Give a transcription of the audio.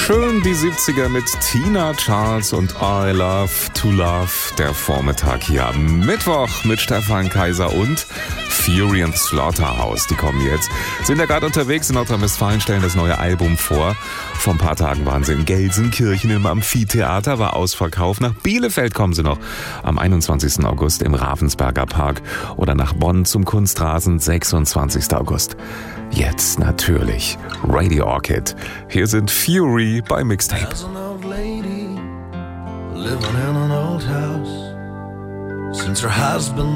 Schön die 70er mit Tina Charles und I Love to Love. Der Vormittag hier am Mittwoch mit Stefan Kaiser und Fury and Slaughterhouse. Die kommen jetzt. Sind ja gerade unterwegs in Nordrhein-Westfalen, stellen das neue Album vor. Vor ein paar Tagen waren sie in Gelsenkirchen im Amphitheater, war Ausverkauf. Nach Bielefeld kommen sie noch am 21. August im Ravensberger Park oder nach Bonn zum Kunstrasen 26. August. Jetzt natürlich Radio Orchid. Hier sind Fury bei Mixtape. As an old lady living in an old house, since her husband